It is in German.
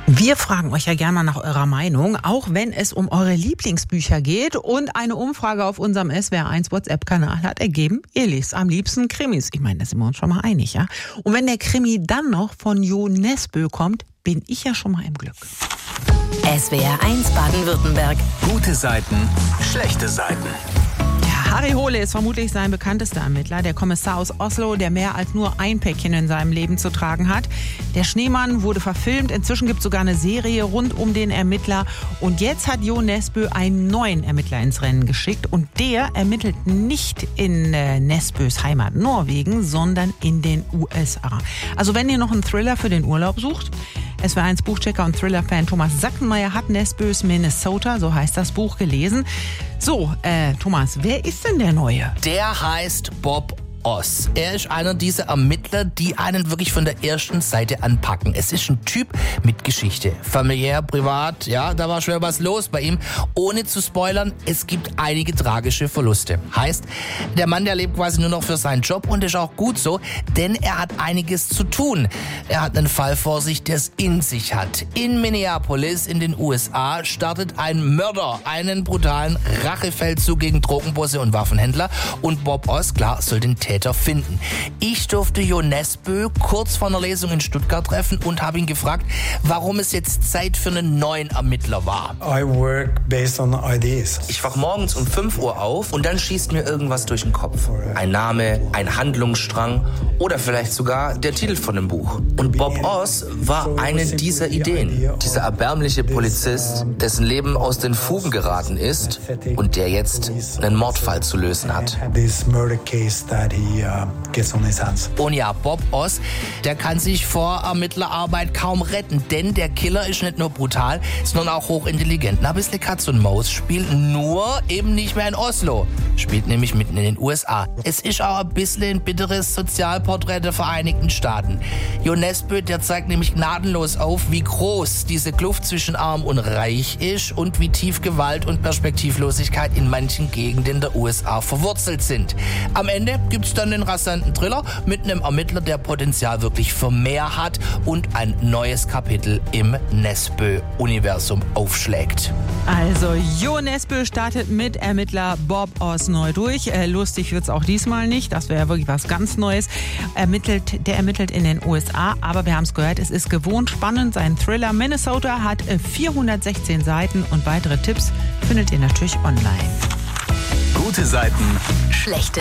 Wir fragen euch ja gerne mal nach eurer Meinung, auch wenn es um eure Lieblingsbücher geht. Und eine Umfrage auf unserem SWR1 WhatsApp-Kanal hat ergeben, ihr lest am liebsten Krimis. Ich meine, da sind wir uns schon mal einig, ja? Und wenn der Krimi dann noch von Jo Nesbø kommt, bin ich ja schon mal im Glück. SWR1 Baden-Württemberg. Gute Seiten, schlechte Seiten. Harry Hole ist vermutlich sein bekanntester Ermittler, der Kommissar aus Oslo, der mehr als nur ein Päckchen in seinem Leben zu tragen hat. Der Schneemann wurde verfilmt, inzwischen gibt es sogar eine Serie rund um den Ermittler. Und jetzt hat Jo Nesbø einen neuen Ermittler ins Rennen geschickt und der ermittelt nicht in Nesbøs Heimat Norwegen, sondern in den USA. Also wenn ihr noch einen Thriller für den Urlaub sucht, SWR1 Buchchecker und Thriller-Fan Thomas Sackenmeier hat Nesbøs Minnesota, so heißt das Buch, gelesen. So, Thomas, wer ist denn der Neue? Der heißt Bob Oz. Er ist einer dieser Ermittler, die einen wirklich von der ersten Seite anpacken. Es ist ein Typ mit Geschichte. Familiär, privat, ja, da war schwer was los bei ihm. Ohne zu spoilern, es gibt einige tragische Verluste. Heißt, der Mann, der lebt quasi nur noch für seinen Job und ist auch gut so, denn er hat einiges zu tun. Er hat einen Fall vor sich, der es in sich hat. In Minneapolis in den USA startet ein Mörder einen brutalen Rachefeldzug gegen Drogenbosse und Waffenhändler und Bob Oz, klar, soll den Täter finden. Ich durfte Jo Nesbø kurz vor einer Lesung in Stuttgart treffen und habe ihn gefragt, warum es jetzt Zeit für einen neuen Ermittler war. I work based on ideas. Ich wach morgens um 5 Uhr auf und dann schießt mir irgendwas durch den Kopf. Ein Name, ein Handlungsstrang oder vielleicht sogar der Titel von dem Buch. Und Bob Oz war eine dieser Ideen. Dieser erbärmliche Polizist, dessen Leben aus den Fugen geraten ist und der jetzt einen Mordfall zu lösen hat. Und ja, Bob Oz, der kann sich vor Ermittlerarbeit kaum retten, denn der Killer ist nicht nur brutal, sondern auch hochintelligent. Ein bisschen Katz und Maus, spielt nur eben nicht mehr in Oslo, spielt nämlich mitten in den USA. Es ist auch ein bisschen ein bitteres Sozialporträt der Vereinigten Staaten. Jo Nesbø, der zeigt nämlich gnadenlos auf, wie groß diese Kluft zwischen Arm und Reich ist und wie tief Gewalt und Perspektivlosigkeit in manchen Gegenden der USA verwurzelt sind. Am Ende gibt's dann den rasanten Thriller mit einem Ermittler, der Potenzial wirklich für mehr hat und ein neues Kapitel im Nesbø-Universum aufschlägt. Also Jo Nesbø startet mit Ermittler Bob Oz neu durch. Lustig wird's auch diesmal nicht, das wäre ja wirklich was ganz Neues. Der ermittelt in den USA, aber wir haben es gehört, es ist gewohnt spannend. Sein Thriller Minnesota hat 416 Seiten und weitere Tipps findet ihr natürlich online. Gute Seiten, Schlechte